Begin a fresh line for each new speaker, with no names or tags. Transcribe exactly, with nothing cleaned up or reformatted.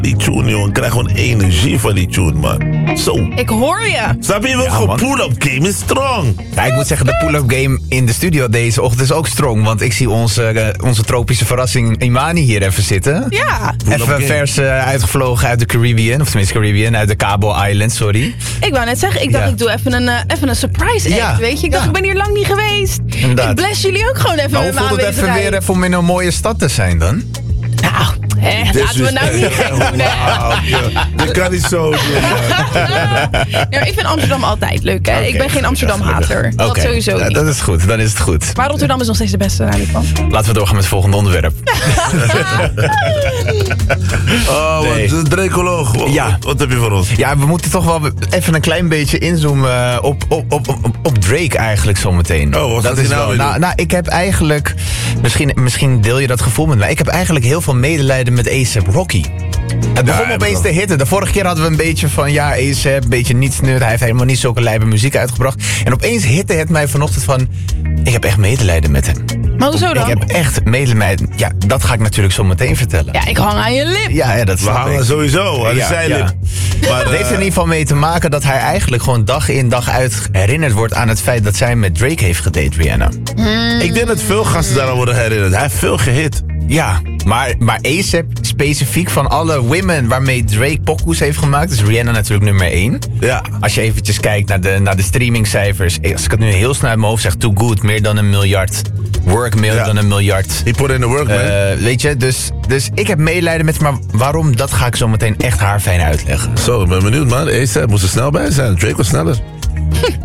Die tune, jongen. Ik krijg gewoon energie van die tune, man. Zo.
Ik hoor je.
Snap je? Je wilt
Ja,
gewoon
man.
pull-up game is strong.
Ja, ik moet zeggen, de pull-up game in de studio deze ochtend is ook strong. Want ik zie onze, eh, onze tropische verrassing Imani hier even zitten.
Ja.
Pull-up
Even
game.
vers eh, uitgevlogen uit de Caribbean. Of tenminste Caribbean, uit de Cabo Island, sorry.
Ik wou net zeggen, ik dacht
Ja.
ik doe even een, uh, even een surprise act,
Ja,
weet je. Ik dacht,
ja.
ik ben hier lang niet geweest.
Inderdaad.
Ik bless jullie ook gewoon even
Maar
met
hoe
mijn
voelt het even
aanwezigheid.
weer even om in een mooie stad te zijn dan?
Nou, hè, laten we nou niet gek doen, hè.
Wauw, ja. Dat kan niet zo doen.
Ja, ik vind Amsterdam altijd leuk, hè. Ik ben geen Amsterdam-hater. Dat
Oké,
sowieso
ja,
niet.
dat is goed, dan is het goed.
Maar Rotterdam is nog steeds de beste, daar niet van.
Laten we doorgaan met het volgende onderwerp.
Oh,
Nee.
wat, de Drecoloog. Wat,
Ja.
wat heb je voor ons?
Ja, we moeten toch wel even een klein beetje inzoomen op, op, op, op, op Drake eigenlijk zometeen.
Oh, wat gaat hij nou
wel.
weer
Nou,
doen?
nou, ik heb eigenlijk, misschien, misschien deel je dat gevoel met mij. Ik heb eigenlijk heel veel medelijden met A$AP Rocky. Het begon
Ja,
opeens
bro.
te hitten. De vorige keer hadden we een beetje van, ja, A$AP, een beetje niets nut. Hij heeft helemaal niet zulke lijpe muziek uitgebracht. En opeens hitte het mij vanochtend van, ik heb echt medelijden met hem.
Maar hoezo dan?
Ik heb echt medelijden. Ja, dat ga ik natuurlijk zo meteen vertellen.
Ja, ik hang aan je lip.
Ja, ja dat
We
snap
hangen
ik.
sowieso aan de
Ja,
zijlip.
ja.
Maar,
Het heeft er in
eh,
ieder geval mee te maken dat hij eigenlijk gewoon dag in dag uit herinnerd wordt aan het feit dat zij met Drake heeft gedate, Rihanna.
ik denk dat veel gasten daaraan worden herinnerd. Hij heeft veel gehit.
Ja, maar, maar A$AP specifiek van alle women waarmee Drake pokoes heeft gemaakt, is Rihanna natuurlijk nummer één.
Ja.
Als je eventjes kijkt naar de, naar de streamingcijfers, als ik het nu heel snel uit mijn hoofd zeg, Too Good, meer dan een miljard. Work, meer
Ja.
dan een miljard.
He put in the work, man.
Eh, weet je, dus, dus ik heb medelijden met, maar waarom, dat ga ik zo meteen echt haarfijn uitleggen.
Zo, ik ben benieuwd, man. A$AP moest er snel bij zijn. Drake was sneller.